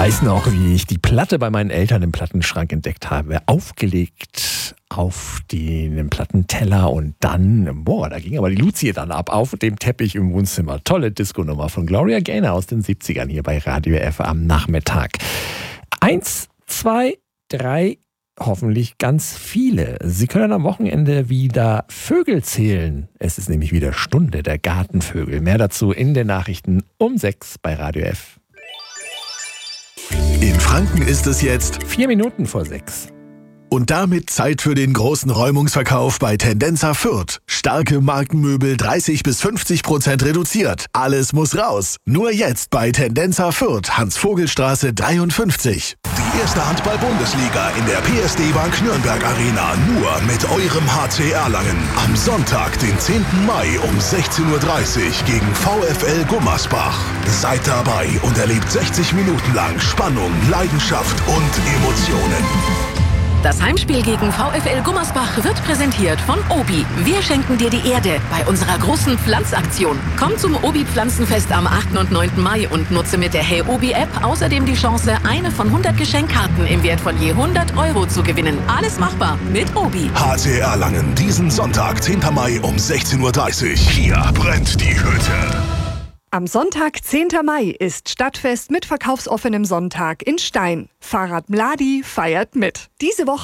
weiß noch, wie ich die Platte bei meinen Eltern im Plattenschrank entdeckt habe. Aufgelegt auf den Plattenteller und dann, da ging aber die Luzie dann ab auf dem Teppich im Wohnzimmer. Tolle Disco-Nummer von Gloria Gaynor aus den 70ern hier bei Radio F am Nachmittag. 1, 2, 3, hoffentlich ganz viele. Sie können am Wochenende wieder Vögel zählen. Es ist nämlich wieder Stunde der Gartenvögel. Mehr dazu in den Nachrichten um 6 bei Radio F. In Franken ist es jetzt 4 Minuten vor 6. Und damit Zeit für den großen Räumungsverkauf bei Tendenza Fürth. Starke Markenmöbel 30-50% reduziert. Alles muss raus. Nur jetzt bei Tendenza Fürth, Hans-Vogel-Straße 53. Die erste Handball-Bundesliga in der PSD Bank Nürnberg Arena. Nur mit eurem HC Erlangen. Am Sonntag, den 10. Mai um 16:30 Uhr gegen VfL Gummersbach. Seid dabei und erlebt 60 Minuten lang Spannung, Leidenschaft und Emotionen. Das Heimspiel gegen VfL Gummersbach wird präsentiert von Obi. Wir schenken dir die Erde bei unserer großen Pflanzaktion. Komm zum Obi-Pflanzenfest am 8. und 9. Mai und nutze mit der Hey Obi-App außerdem die Chance, eine von 100 Geschenkkarten im Wert von je 100 Euro zu gewinnen. Alles machbar mit Obi. HC Erlangen, diesen Sonntag, 10. Mai um 16:30 Uhr. Hier brennt die Hütte. Am Sonntag, 10. Mai, ist Stadtfest mit verkaufsoffenem Sonntag in Stein. Fahrrad Mladi feiert mit. Diese Woche